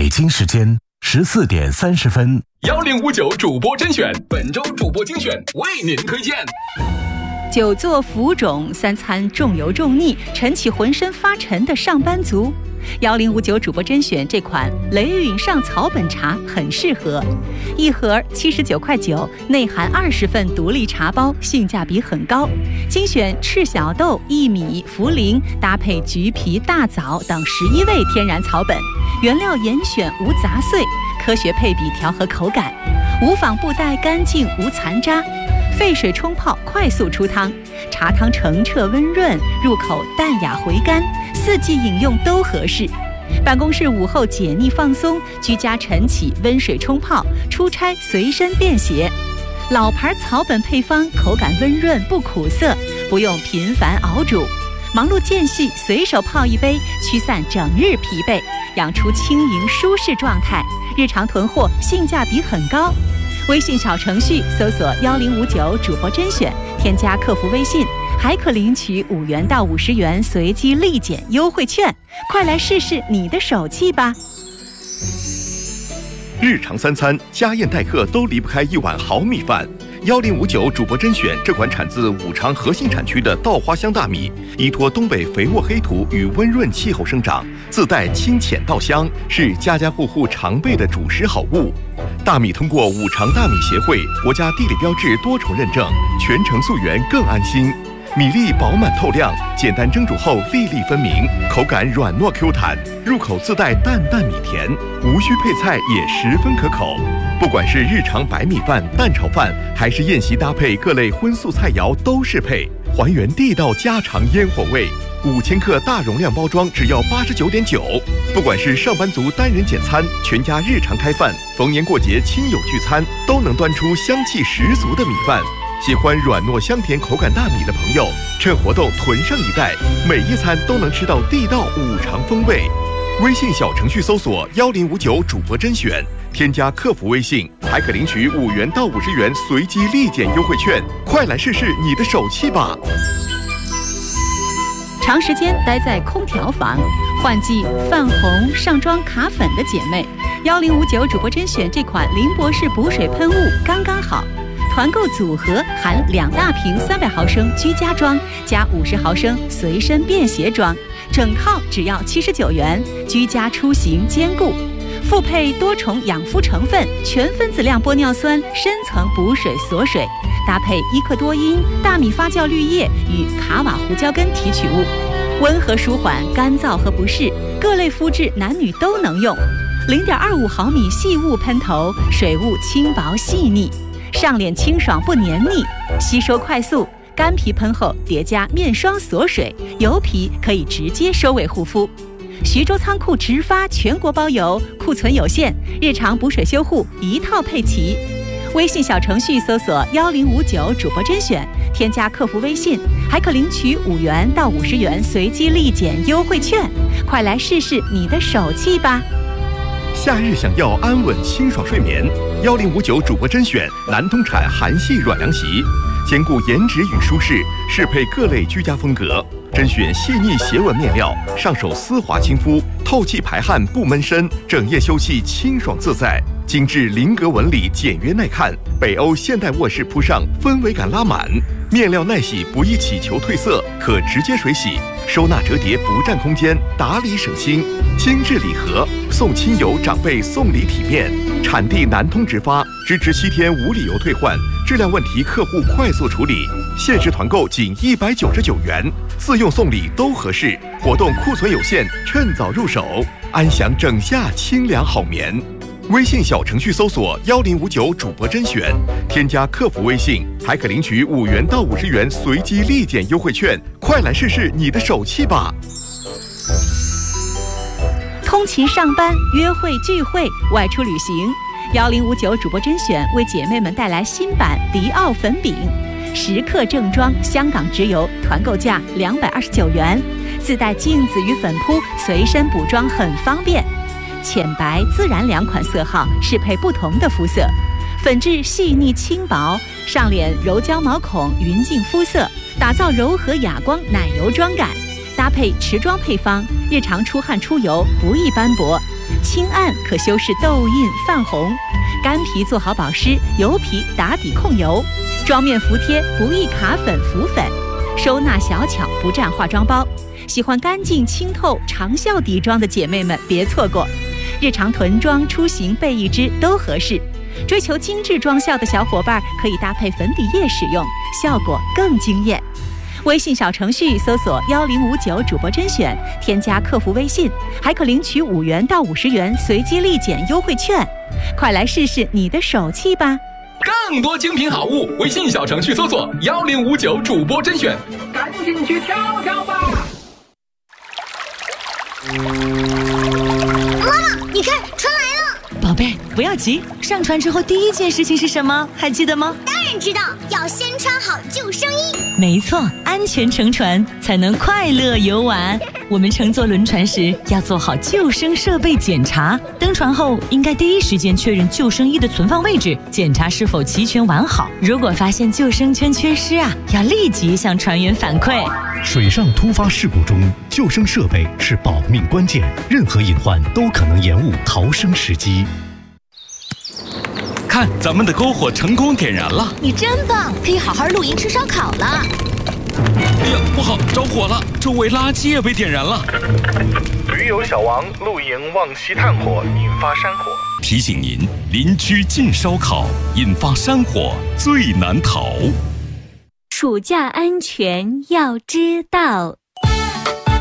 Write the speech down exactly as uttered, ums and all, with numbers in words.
北京时间十四点三十分， 幺零五九主播甄选，本周主播精选为您推荐。 久坐浮肿，三餐重油重腻，晨起浑身发沉的上班族，幺零五九主播甄选这款雷允上草本茶很适合。一盒七十九块九，内含二十份独立茶包，性价比很高。精选赤小豆、薏米、茯苓，搭配橘皮、大枣等十一味天然草本，原料严选无杂碎，科学配比调和口感，无纺布袋干净无残渣。沸水冲泡，快速出汤，茶汤澄澈温润，入口淡雅回甘，四季饮用都合适。办公室午后解腻放松，居家晨起温水冲泡，出差随身便携。老牌草本配方，口感温润不苦涩，不用频繁熬煮。忙碌间隙随手泡一杯，驱散整日疲惫，养出轻盈舒适状态。日常囤货，性价比很高。微信小程序搜索幺零五九主播甄选，添加客服微信，还可领取五元到五十元随机立减优惠券，快来试试你的手气吧！ 日常三餐家宴待客都离不开一碗好米饭。幺零五九主播甄选这款产自五常核心产区的稻花香大米，依托东北肥沃黑土与温润气候生长，自带清浅稻香，是家家户户常备的主食好物。大米通过五常大米协会国家地理标志多重认证，全程溯源更安心。米粒饱满透亮，简单蒸煮后粒粒分明，口感软糯 Q 弹，入口自带淡淡米甜，无需配菜也十分可口。不管是日常白米饭、蛋炒饭，还是宴席搭配各类荤素菜肴都适配，还原地道家常烟火味。五千克大容量包装只要八十九点九。不管是上班族单人简餐，全家日常开饭，逢年过节亲友聚餐，都能端出香气十足的米饭。喜欢软糯香甜口感大米的朋友，趁活动囤上一袋，每一餐都能吃到地道五常风味。微信小程序搜索幺零五九主播甄选，添加客服微信，还可领取五元到五十元随机立减优惠券，快来试试你的手气吧！ 长时间待在空调房，换季泛红、上妆卡粉的姐妹，幺零五九主播甄选这款林博士补水喷雾刚刚好。团购组合含两大瓶三百毫升居家装加五十毫升随身便携装，整套只要七十九元，居家出行兼顾。复配多重养肤成分，全分子量玻尿酸深层补水锁水，搭配伊克多因、大米发酵绿叶与卡瓦胡椒根提取物，温和舒缓干燥和不适，各类肤质男女都能用。零点二五毫米细雾喷头，水雾轻薄细腻，上脸清爽不黏腻，吸收快速。干皮喷后叠加面霜锁水，油皮可以直接收尾护肤。徐州仓库直发，全国包邮，库存有限，日常补水修护一套配齐。微信小程序搜索幺零五九主播甄选，添加客服微信，还可领取五元到五十元随机立减优惠券，快来试试你的手气吧！ 夏日想要安稳清爽睡眠，幺零五九主播甄选南通产韩系软凉席，兼顾颜值与舒适，适配各类居家风格。甄选细腻斜纹面料，上手丝滑亲肤，透气排汗不闷身，整夜休憩清爽自在。精致菱格纹理简约耐看，北欧现代卧室铺上氛围感拉满。面料耐洗，不易起球褪色，可直接水洗，收纳折叠不占空间，打理省心。精致礼盒，送亲友长辈送礼体面。产地南通直发，支持七天无理由退换，质量问题客户快速处理。限时团购仅一百九十九元，自用送礼都合适。活动库存有限，趁早入手，安享整夏清凉好眠。微信小程序搜索幺零五九主播甄选，添加客服微信，还可领取五元到五十元随机立减优惠券，快来试试你的手气吧！ 通勤上班、约会聚会、外出旅行，幺零五九主播甄选为姐妹们带来新版迪奥粉饼，十克正装，香港直邮，团购价两百二十九元，自带镜子与粉扑，随身补妆很方便。浅白、自然两款色号，适配不同的肤色。粉质细腻轻薄，上脸柔焦毛孔，匀净肤色，打造柔和哑光奶油妆感。搭配持妆配方，日常出汗出油不易斑驳。 清暗可修饰痘印泛红，干皮做好保湿，油皮打底控油，妆面服帖不易卡粉浮粉，收纳小巧不占化妆包。喜欢干净清透长效底妆的姐妹们别错过，日常囤妆出行备一支都合适。追求精致妆效的小伙伴可以搭配粉底液使用，效果更惊艳。微信小程序搜索幺零五九主播甄选，添加客服微信，还可领取五元到五十元随机立减优惠券。快来试试你的手气吧！ 更多精品好物，微信小程序搜索幺零五九主播甄选，赶紧去挑挑吧！ 妈妈，你看，船来了！ 宝贝，不要急，上船之后第一件事情是什么？还记得吗？ 当然知道，要先穿好救生衣。 没错，安全乘船才能快乐游玩。我们乘坐轮船时要做好救生设备检查，登船后应该第一时间确认救生衣的存放位置，检查是否齐全完好。如果发现救生圈缺失啊，要立即向船员反馈。 水上突发事故中，救生设备是保命关键，任何隐患都可能延误逃生时机。 看，咱们的篝火成功点燃了！ 你真棒，可以好好露营吃烧烤了。 哎呀，不好，着火了！周围垃圾也被点燃了。 驴友小王露营忘熄炭火，引发山火。 提醒您：邻居禁烧烤，引发山火最难逃。 暑假安全要知道。